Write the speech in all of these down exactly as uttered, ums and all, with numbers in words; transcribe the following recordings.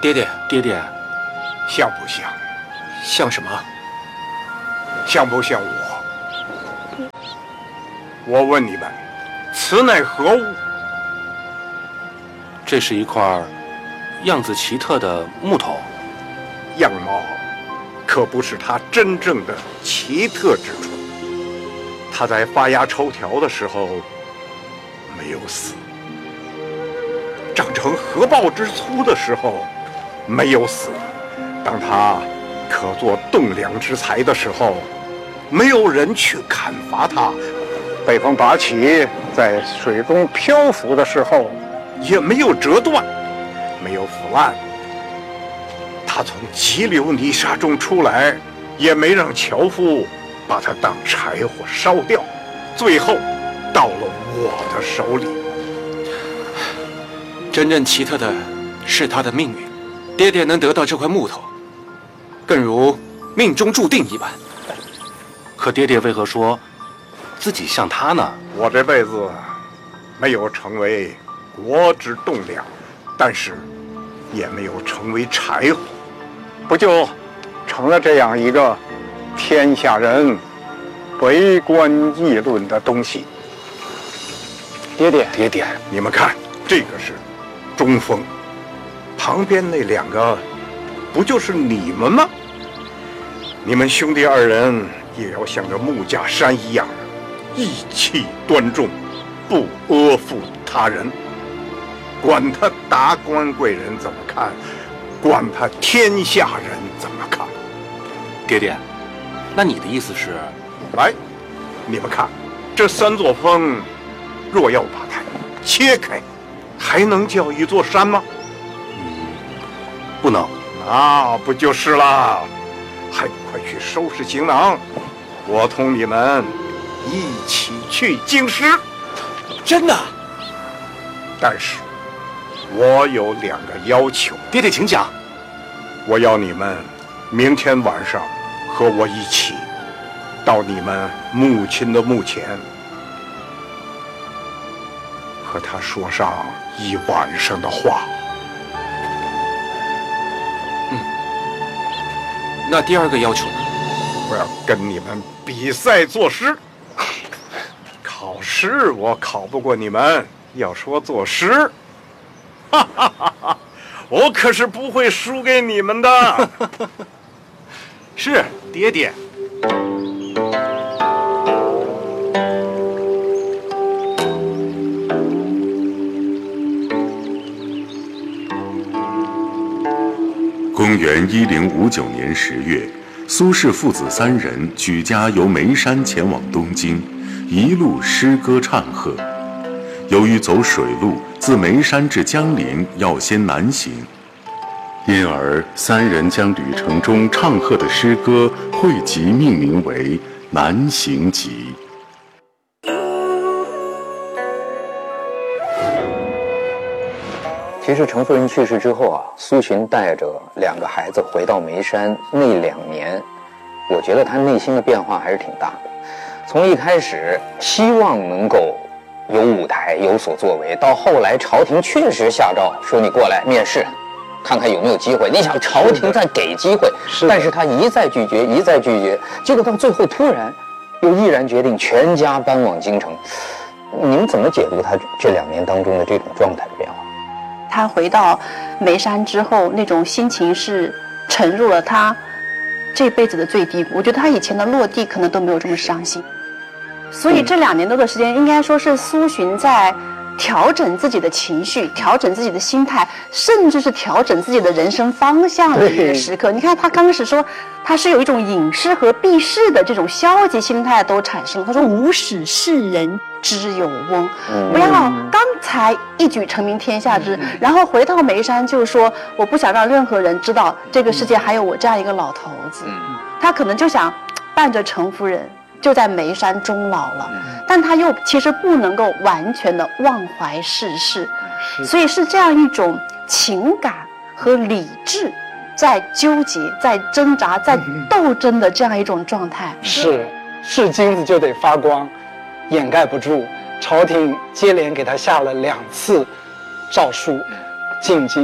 爹爹， 爹爹， 像不像？ 像什么？ 像不像我？我问你们，此乃何物？ 这是一块样子奇特的木头。 样貌可不是它真正的奇特之处。它在发芽抽条的时候没有死，长成禾苞之粗的时候没有死，当它可做栋梁之材的时候，没有人去砍伐它，被风拔起，在水中漂浮的时候也没有折断，没有腐烂。他从急流泥沙中出来，也没让樵夫把它当柴火烧掉，最后到了我的手里。 真正奇特的是他的命运，爹爹能得到这块木头，更如命中注定一般。 可爹爹为何说自己像他呢？ 我这辈子没有成为国之栋梁，但是也没有成为柴火，不就成了这样一个天下人围观议论的东西？爹爹， 爹爹， 你们看，这个是中锋，旁边那两个不就是你们吗？你们兄弟二人也要像这木架山一样，义气端重，不阿附他人。管他达官贵人怎么看，管他天下人怎么看。 爹爹，那你的意思是？ 来，你们看，这三座峰，若要把它切开，还能叫一座山吗？ 嗯，不能。 那不就是啦？还不快去收拾行囊，我同你们一起去京师。 真的？ 但是我有两个要求。 爹爹，请讲。 我要你们明天晚上和我一起到你们母亲的墓前，和她说上一晚上的话。 嗯，那第二个要求呢？ 我要跟你们比赛作诗。考试我考不过你们，要说作诗，哈哈哈哈，我可是不会输给你们的。 是，爹爹。 公元一零五九年十月，苏轼父子三人举家由眉山前往东京，一路诗歌唱和。由于走水路，自眉山至江陵要先南行，因而三人将旅程中唱和的诗歌汇集命名为《南行集》。 其实程夫人去世之后啊，苏洵带着两个孩子回到眉山那两年，我觉得他内心的变化还是挺大的。从一开始希望能够有舞台有所作为，到后来朝廷确实下诏说你过来面试，看看有没有机会。你想朝廷在给机会，是但是他一再拒绝，一再拒绝，结果到最后突然又毅然决定全家搬往京城。你们怎么解读他这两年当中的这种状态的变化？ 他回到眉山之后，那种心情是沉入了他这辈子的最低谷。我觉得他以前的落地可能都没有这么伤心。所以这两年多的时间，应该说是苏洵在调整自己的情绪，调整自己的心态，甚至是调整自己的人生方向的一个时刻。你看他刚开始说他是有一种隐士和避世的这种消极心态都产生了。他说无使世人知有翁，不要刚才一举成名天下知，然后回到眉山就说我不想让任何人知道这个世界还有我这样一个老头子。他可能就想伴着程夫人就在眉山终老了，但他又其实不能够完全的忘怀世事，所以是这样一种情感和理智在纠结、在挣扎、在斗争的这样一种状态。 是是金子就得发光，掩盖不住。朝廷接连给他下了两次诏书，进京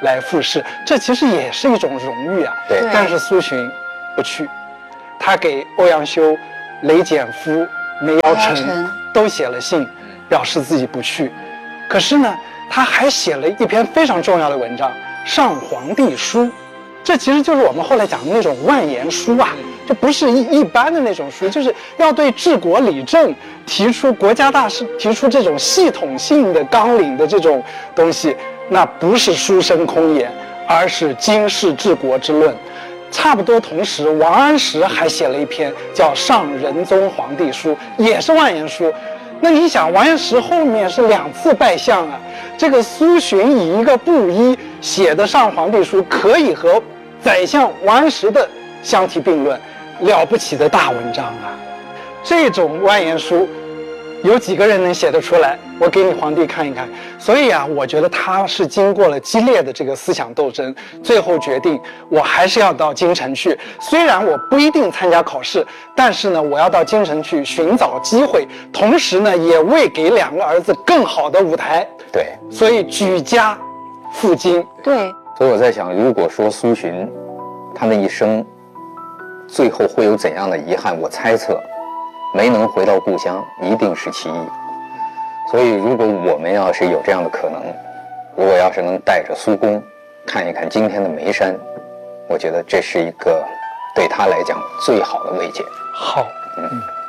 来复试，这其实也是一种荣誉啊。 对。 但是苏洵不去，他给欧阳修、雷简夫、梅尧臣都写了信，表示自己不去。可是呢，他还写了一篇非常重要的文章《上皇帝书》，这其实就是我们后来讲的那种万言书啊。就不是一一般的那种书，就是要对治国理政提出国家大事，提出这种系统性的纲领的这种东西，那不是书生空言，而是经世治国之论。差不多同时，王安石还写了一篇叫《上仁宗皇帝书》，也是万言书。那你想，王安石后面是两次拜相啊，这个苏洵以一个布衣写的《上皇帝书》，可以和宰相王安石的相提并论，了不起的大文章啊！这种万言书，有几个人能写得出来？我给你皇帝看一看。所以啊，我觉得他是经过了激烈的这个思想斗争，最后决定我还是要到京城去。虽然我不一定参加考试，但是呢，我要到京城去寻找机会，同时呢，也为给两个儿子更好的舞台。 对， 所以举家赴京。 对， 所以我在想，如果说苏洵他的一生最后会有怎样的遗憾，我猜测没能回到故乡一定是其一。所以如果我们要是有这样的可能，如果要是能带着苏公看一看今天的眉山，我觉得这是一个对他来讲最好的慰藉。 好， 嗯。